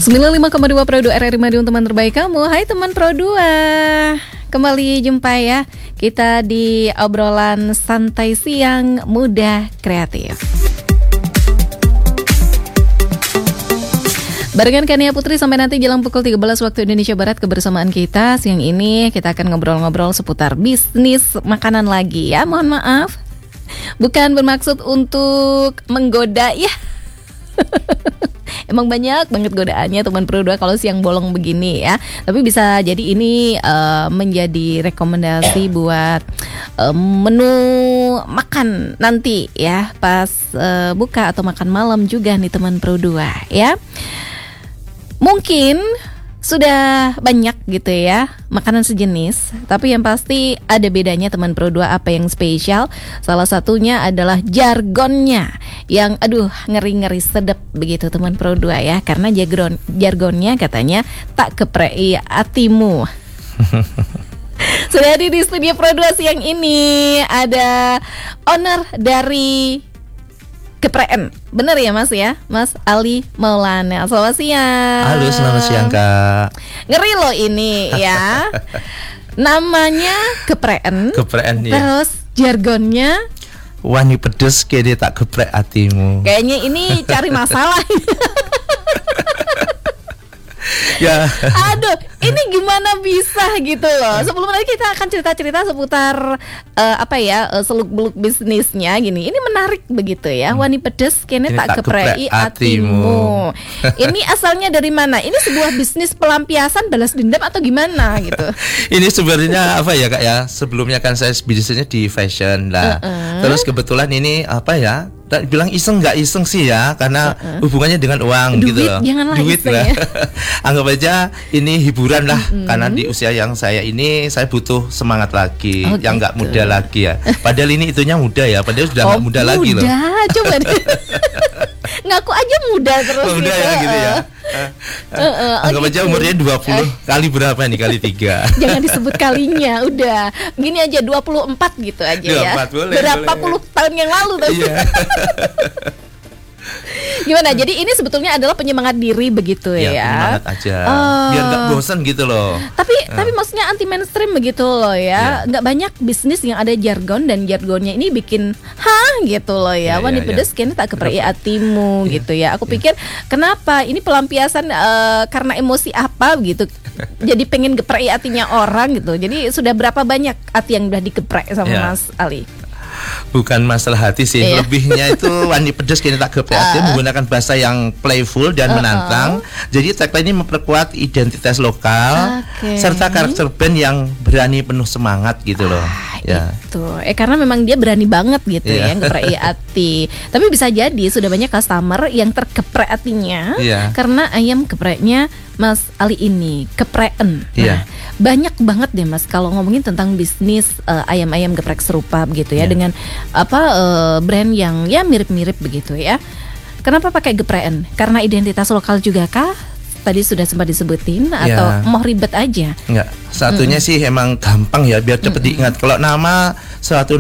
95,2 Pro 2 RRI Madiun, teman terbaik kamu. Hai teman Pro 2, kembali jumpa ya kita di obrolan santai siang muda kreatif. Barengan Kania Putri sampai nanti jelang pukul 13 waktu Indonesia Barat. Kebersamaan kita siang ini kita akan ngobrol-ngobrol seputar bisnis makanan lagi ya. Mohon maaf, bukan bermaksud untuk menggoda ya. Emang banyak banget godaannya teman Pro 2 kalau siang bolong begini ya. Tapi bisa jadi ini menjadi rekomendasi buat menu makan nanti ya, pas buka atau makan malam juga nih teman Pro 2 ya. Mungkin sudah banyak gitu ya makanan sejenis, tapi yang pasti ada bedanya teman Pro 2. Apa yang spesial? Salah satunya adalah jargonnya yang ngeri-ngeri sedep begitu teman Pro 2 ya. Karena jargonnya katanya tak keprei atimu. Sudah hadir di studio Pro 2 siang ini ada owner dari Gepreken, bener ya Mas ya, Mas Ali Maulana. Selamat siang. Halo, selamat siang Kak. Ngeri loh ini ya. Namanya Gepreken. Gepreken ya. Terus jargonnya wani pedes kene tak geprek hatimu. Kayaknya ini cari masalah. Ya. Aduh, ini gimana bisa gitu loh. Sebelumnya kita akan cerita-cerita seputar seluk-beluk bisnisnya gini. Ini menarik begitu ya. Wani pedes kene tak keprei atimu. Ini asalnya dari mana? Ini sebuah bisnis pelampiasan balas dendam atau gimana gitu? Ini sebenarnya apa ya Kak ya? Sebelumnya kan saya bisnisnya di fashion lah. Terus kebetulan ini bilang iseng nggak iseng sih ya, karena hubungannya dengan uang duit, gitu loh. Duit lah. Ya. Anggap aja ini hiburan lah, karena di usia yang saya ini saya butuh semangat lagi, yang nggak muda lagi ya. Padahal ini itunya muda ya, padahal sudah nggak muda lagi loh. Coba deh. Ngaku aja muda terus muda gitu. Ya gitu ya. Anggap aja umurnya 20 kali berapa nih, kali 3. Jangan disebut kalinya, udah gini aja 24 gitu aja 24, ya. Boleh, berapa puluh tahun yang lalu tapi. Iya. Gimana? Jadi ini sebetulnya adalah penyemangat diri begitu ya. Penyemangat aja. Biar nggak bosan gitu loh. Tapi maksudnya anti mainstream begitu loh ya. Nggak banyak bisnis yang ada jargon, dan jargonnya ini bikin gitu loh ya. Wani pedes kini tak keprei atimu gitu ya. Aku pikir kenapa ini pelampiasan karena emosi apa gitu. Jadi pengen geprei hatinya orang gitu. Jadi sudah berapa banyak hati yang udah digeprek sama Mas Ali? Bukan masalah hati sih, lebihnya itu wani pedes kini tak geprek hatimu, menggunakan bahasa yang playful dan menantang. Jadi tagline ini memperkuat identitas lokal serta karakter band yang berani penuh semangat gitu loh. Gitu. Karena memang dia berani banget gitu ya geprek hati. Tapi bisa jadi sudah banyak customer yang tergeprek hatinya karena ayam gepreknya Mas Ali ini kepreken. Nah, banyak banget deh Mas kalau ngomongin tentang bisnis ayam-ayam geprek serupa begitu ya, dengan brand yang ya mirip-mirip begitu ya. Kenapa pakai gepreken? Karena identitas lokal juga kah? Tadi sudah sempat disebutin atau mau ribet aja? Enggak, satunya sih emang gampang ya, biar cepet diingat. Kalau nama suatu